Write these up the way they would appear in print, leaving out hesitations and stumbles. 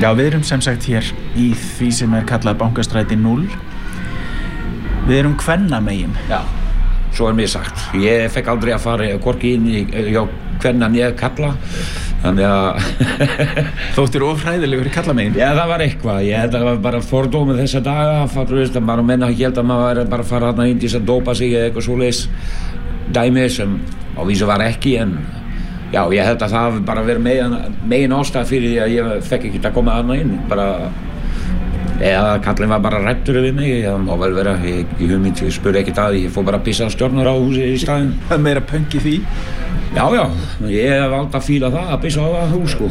Já, við erum sem sagt hér í því sem kallað Bankastræti 0. Við erum kvennamegin. Já, svo mér sagt. Ég fekk aldrei að fara hvorki inn í kvenna né kalla. Þannig að Þóttir ofræðilegur í kallamegin. Já, það var eitthvað. Ég held að það var bara fordómið þessa daga. Fattur veist að bara menna held að maður væri bara að fara þarna inn til þess að dópa sig eða eitthvað svoleiðis dæmi sem á vísu var ekki, en já, ég held að það hafi bara verið megin ástæða fyrir því að ég fekk ekki að koma þarna inn. Bara eða kallinn var bara ræddur við mig, það má vel vera, ég hugmynd, ég spurði ekkert að því, ég fór bara að pissa á stjórnarráðhúsi í staðinn. Það er meira punk í því? Já, ég hef aldrei að fíla það, að pissa á það hús, sko.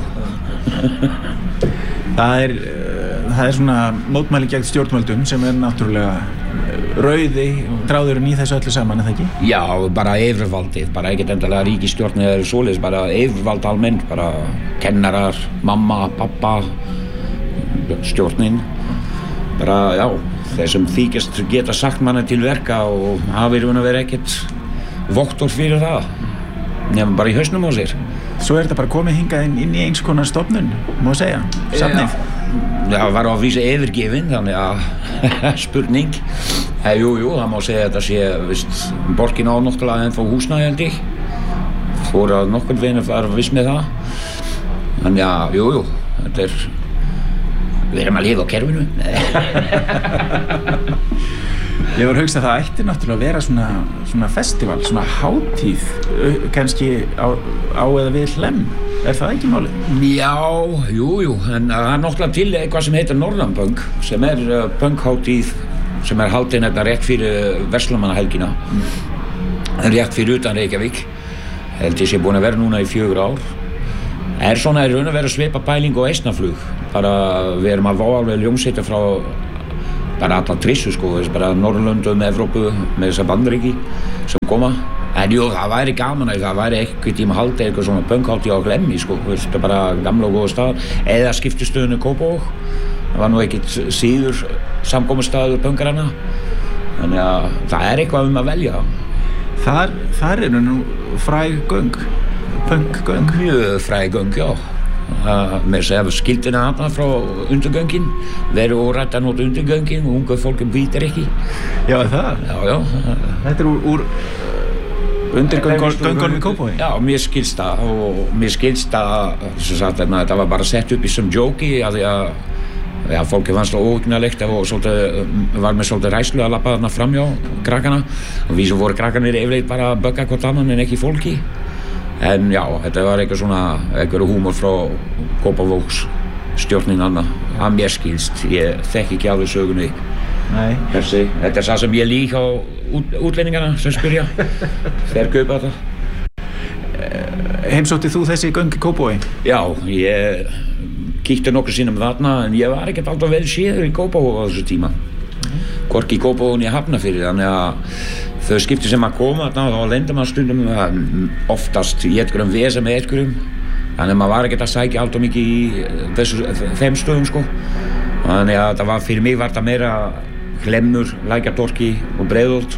Það er svona mótmæli gegn stjórnvöldum sem náttúrulega rauði þráðurinn í þessu öllu saman, er það ekki? Já, bara yfirvaldið, bara ekkert endilega ríkisstjórn eða svoleiðis, bara yfirvald almennt, bara kennarar, mamma, pappa, stjórnin. Bara, já, þeir sem þykjast geta sagt manni til verka og hafi verið ekkert vottor fyrir það, nema bara í hausnum á sér. Svo þetta bara komið hingað inn í eins konar stofnun, má segja, safnið. Já, það var á vísu yfirgefin, þannig að spurning. Jú, það má segja að þetta sé, vist, borgin á náttúrulega ennþá húsnæði held ég. Fór að nokkurn veginn var viss með það. Þannig að, jú, þetta er við erum að lifa á kerfinu. Ég var að hugsa að það ætti náttúrulega að vera svona festival, svona hátíð, kannski á eða við Hlemm. Er það ekki málið? Já, jú, en það er náttúrulega til eitthvað sem heitir Norðanpunk, sem er punkhátíð, sem er haldin þetta rétt fyrir Verslunarmannahelgina, rétt fyrir utan Reykjavík. Held ég sé búin að vera núna í 4 ár. Er svona í raun að vera svipa pæling og eisnaflug. Bara við erum að fá alveg ljómsveita frá bara alla trissu, sko, bara Norrlöndum, Evrópu, með þessar Bandaríki sem koma. En jú, það væri gaman að það væri eitthvað tíma haldið eitthvað svona punkhátíð á Hlemmi, sko, þetta er bara gamla og góða stað. Eða skiptistöðinu Kópavog. Það var nú ekkert síður samkomustaður punkaranna. Þannig að það er eitthvað að velja. Þar eru nú fræg göng. Punkgöng? Mjög fræg göng, já. Með þess að skildina þarna frá undirgöngin, verið órætt að nota undirgöngin og unga fólk býtir ekki. Já, það? Já. Þetta er úr undirgöngunum í Kópavogi? Já, mér skilst það og mér skilst að þetta var bara sett upp í sem jóki að því að fólki fannst það óhugnalegt og var með svolítið ræslu að labba þarna framjá krakkana og við sem voru krakkanir yfirleitt bara að bögga hvort annan en ekki fólki. En já, þetta var eitthvað húmor frá Kópavogs stjórnin annað, að mér skilst, ég þekki ekki alveg sögunni. Nei. Þetta er það sem ég lík á útlendingarna sem spyrja, þeir kaupa þetta. Heimsóttið þú þessi göng í Kópavogi? Já, ég kíkti nokkur sinnum þarna, en ég var ekkert alltaf vel séður í Kópavogi á þessu tíma. Hvorki í Kópavogi né Hafnarfirði, þannig að þau skipti sem að koma þá lendir maður stundum oftast í einhverjum vesa með einhverjum, þannig að maður var ekkert að sækja allt og mikið í þeim stöðum, sko. Þannig að það var, fyrir mig var það meira Hlemmur, Lækjartorki og Breiðholt.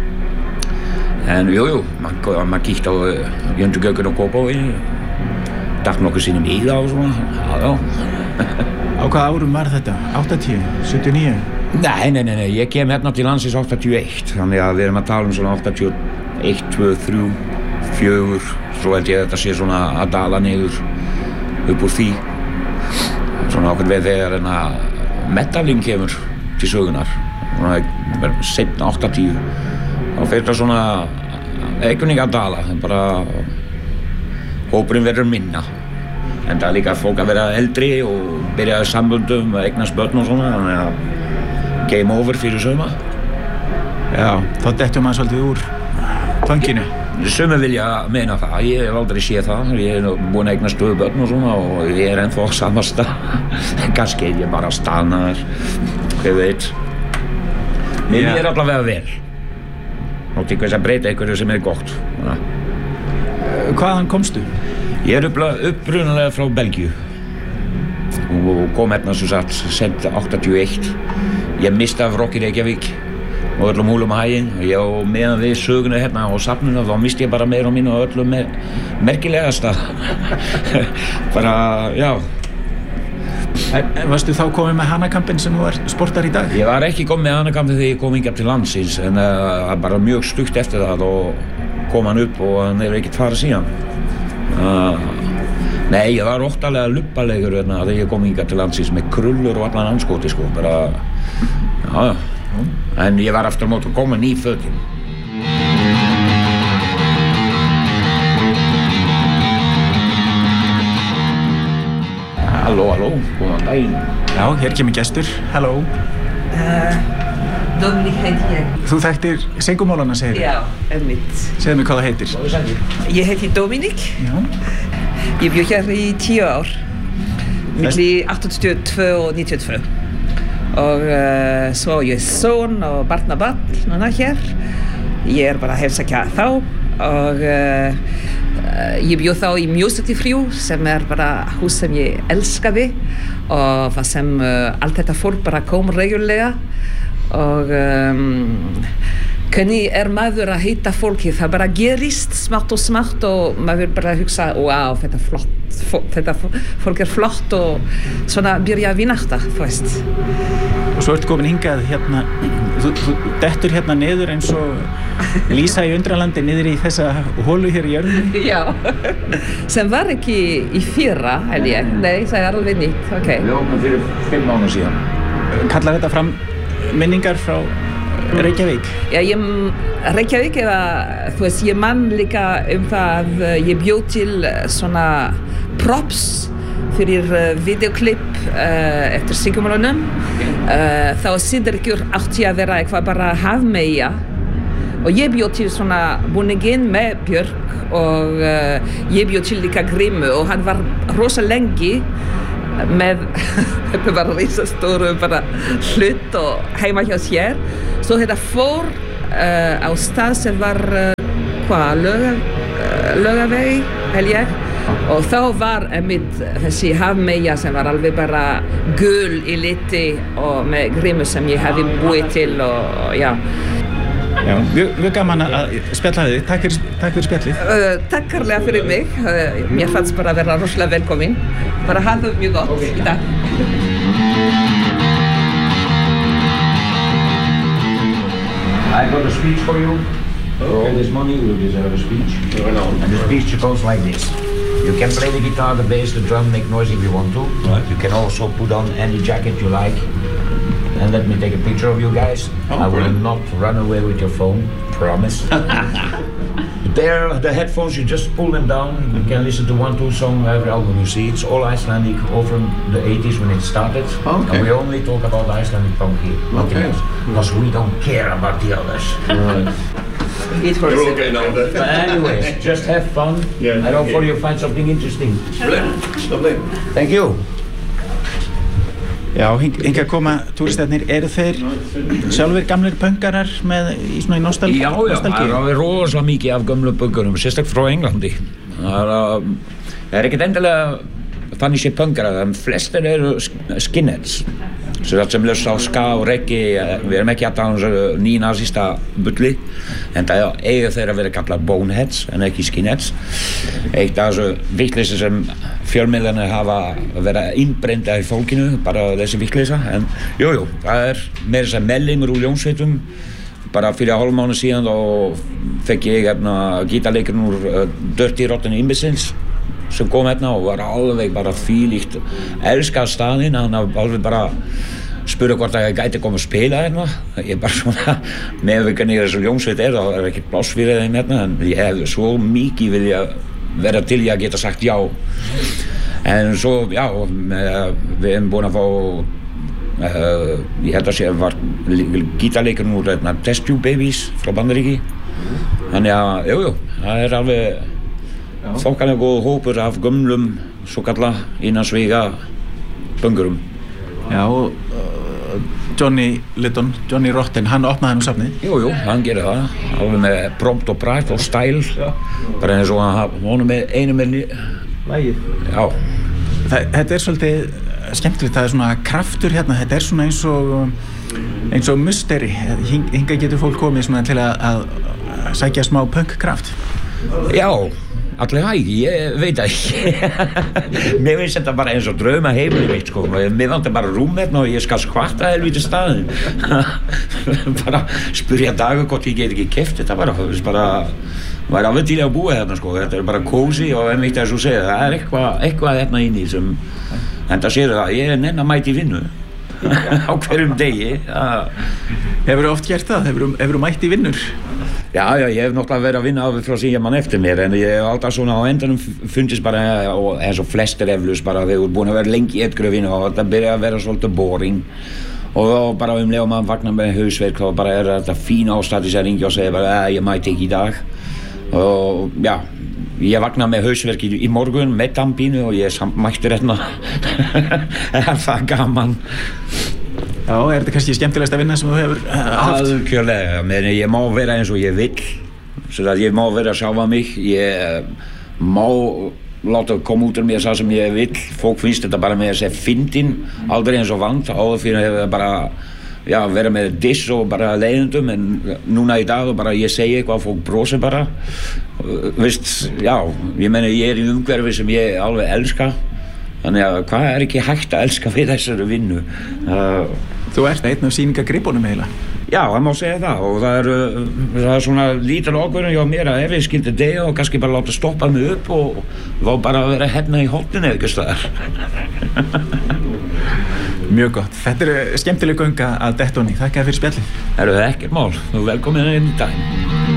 En jú, maður kíkti á Jöndugöggun og Kópavogi, datt nokkuð sinnum í það og svona, já. Á hvaða árum var þetta? 80? 79? Nei, ég kem hérna til landsins 81, þannig að við erum að tala svona 81, 2, 3, 4, svo held ég að þetta sé svona að dala niður upp úr því. Svona okkur við þegar metalling kemur til sögunar, svona seinna 80, þá fer þetta svona einhvern veginn að dala, en bara hópurinn verður minna. En það er líka fólk að vera eldri og byrja samböndum, eignast börn og svona, þannig að game over fyrir suma. Já, þá dettum maður svolítið úr punkinu. Sumir vilja meina það, ég hef aldrei séð það, ég hef búin að eignast tvö börn og svona og ég er ennþá á sama stað. Kannski er ég bara staðnaður, hver veit. Mér er allavega vel. Nótt einhvers að breyta einhverju sem er gott. Hvaðan komstu? Ég er upprunalega frá Belgíu og kom hérna sem sagt sent 81. Ég misti af Rock í Reykjavík og öllum húlum að hæginn og ég og meðan við söguna hérna á safninu þá misti ég bara meira og minna og öllum merkilegasta. Bara, já. Varstu þá komið með Hanakampinn sem þú sportar í dag? Ég var ekki komið með Hanakampinn þegar ég kom hingað til landsins en bara mjög stutt eftir það og kom hann upp og hann ekkert farið síðan. Nei, ég var óttalega luppalegur þegar ég kom hingað til landsins með krullur og allan anskoti sko, bara, já. En ég var aftur á móti að koma ný fötin. Halló, góðan daginn. Já, hér kemur gestur. Halló. Dominik heiti ég. Þú þekktir Sengumálana, segir þú? Já, einmitt. Segðu mér hvað það heitir. Ég heiti Dominik. Já. Ég bjó hér í 10 ár. Milli 82 og 92. Og svo ég son og barnabarn núna hér. Ég bara að heimsækja þá og ég bjó þá í Music Free sem bara hús sem ég elskaði og það sem allt þetta fólk bara kom regullega og hvernig maður að hitta fólki, það bara gerist smátt og maður bara hugsa, wow, þetta flott, þetta fólk flott og svona byrja að vinarta, þú veist. Og svo ertu komin hingað hérna, þú dettur hérna niður eins og Lísa í Undralandi niður í þessa hólu hér í jörðinni? Já, sem var ekki í fyrra, held ég. Nei, það alveg nýtt, ok. Við opnum fyrir 5 mánuð síðan. Kallar þetta fram minningar frá Reykjavík? Já, Reykjavík þú veist, ég man líka það ég bjó til svona props fyrir videoklipp eftir Sengumálunum. Þá Sigurður átti að vera eitthvað bara hafmeyja og ég bjó til svona búninginn með Björk og ég bjó til líka Grímu og hann var rosa lengi með þetta var risastóru bara hlut og heima hjá sér svo þetta fór á stað sem var Laugavegi held ég og þá var einmitt þessi hafmeyja sem var alveg bara gul í liti og með Grímu sem ég hefði búið til og já. Já, mjög gaman að spjalla við þig. Takk fyrir spjallið. Takk kærlega fyrir mig. Mér fannst bara að vera rosalega velkomin. Bara hafa mjög gott í dag. I got a speech for you. For all this money, you deserve a speech. And the speech goes like this. You can play the guitar, the bass, the drum, make noise if you want to. Right. You can also put on any jacket you like. And let me take a picture of you guys. I will not run away with your phone, promise. There, the headphones, you just pull them down. You can listen to 1-2 songs every album you see. It's all Icelandic, all from the 80s when it started. Okay. And we only talk about Icelandic punk here, nothing else. Because we don't care about the others. Right. You're all getting older. But anyways, just have fun. Yeah. I hope you find something interesting. Lovely. Thank you. Já, hingað koma túristarnir, eru þeir sjálfur gamlir pönkarar í svona nostalgíu? Já, það er rosalega mikið af gömlum pönkurum, sérstaklega frá Englandi. Það er ekkert endilega þannig sé pönkarar, en flestir eru skinheads. Sem lösa á ska og reggae, við erum ekki að tala nýnazista bulli, en það eiga þeir að vera kallar boneheads en ekki skinheads. Eitt af þessu vitleysi sem fjölmiðlarnir hafa verið að innbrenda í fólkinu, bara þessi vitleysa, en jú, það er meira þess að mellimur úr ljónsveitum. Bara fyrir hálfmánuð síðan þá fekk ég gítarleikurinn úr Dirty Rotten Imbeciles sem kom og var alveg bara fílíkt elskað staðinn, hann alveg bara spurði hvort að ég gæti koma að spila ég bara svona með hvernig þessu ljónsveit það er ekki pláss fyrir þeim en ég hefði svo mikið vilja vera til ég að geta sagt já en svo, já, við hefum búin að fá ég held að sé var gítarleikurinn úr Test Tube Babies frá Bandaríki þannig að, jú, það er alveg þokkalega góð hópur af gömlum svo kalla innansvíga pönkurum. Já, Johnny Lydon, Johnny Rotten, hann opnaði nú safnið? Jú, hann gerir það, alveg með prompt og pride og style, bara eins og hann með einu með lagið. Já. Þetta er svolítið skemmtilegt, það er svona kraftur hérna, þetta er svona eins og musteri, hingað getur fólk komið svona til að sækja smá punkkraft. Já. Allir hæg, ég veit ekki. Mér finnst þetta bara eins og drauma heimili mitt, sko. Mér vantar bara rúm hérna og ég skal skvarta helvítið staðinn. Bara spyrja Dagur hvort ég get ekki keypt þetta bara. Var alveg til að búa hérna, sko. Þetta bara kósi og einmitt þess að segja. Það eitthvað hérna inni sem... En það séu það, ég nenn að mæti vinnu. Á hverjum degi. Hefurðu oft gert það? Hefurðu mætt í vinnur? Já, ég hef náttúrulega verið að vinna af frá síðan mann eftir mér, en ég hef alltaf svona á endanum fundist bara, eins og flestir eflaust bara, þegar þú ert búin að vera lengi í etgröfinu og þetta byrja að vera svolítið boring og bara leið og maður vaknar með hausverk þá bara þetta fín ástæðis að ringja og segja bara, ég mæti ekki í dag og já, ég vaknaði með hausverk í morgun með tannpínu og ég mætti hérna. Það gaman. Já, þetta kannski skemmtilegast að vinna sem þú hefur haft? Algjörlega, menn ég má vera eins og ég vill, svo að ég má vera sjálfa mig, ég má láta koma út úr mér það sem ég vill, fólk finnst þetta bara með að segja fyndin, aldrei eins og vant, áður fyrir hefur það bara, já, vera með diss og bara leiðendum, en núna í dag bara ég segi eitthvað, fólk brosir bara, veist, já, ég meni ég í umhverfi sem ég alveg elska, þannig að hvað ekki hægt að elska við þessari vinnu? Þú ert einn af sýningagripunum eiginlega. Já, það má segja það og það er svona lítil ákvörðun hjá mér að ef ég skildi deyja og kannski bara láta stoppa mig upp og þá bara vera hérna í horninu eitthvað staðar. Mjög gott. Þetta skemmtileg gönga að Dettóni. Þakka fyrir spjallið. Það ekkert mál. Þú velkomin inn í daginn.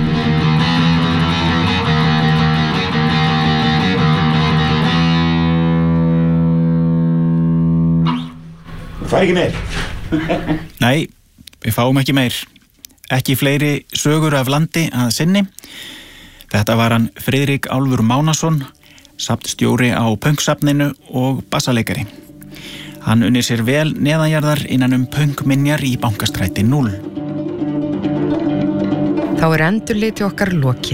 Það ekki meir. Nei, við fáum ekki meir. Ekki fleiri sögur af landi að sinni. Þetta var hann Friðrik Álfur Mánasson, safnstjóri á Pönksafninu og bassaleikari. Hann unnir sér vel neðanjarðar innan Pönkminjar í Bankastræti 0. Þá endurliti okkar lokið.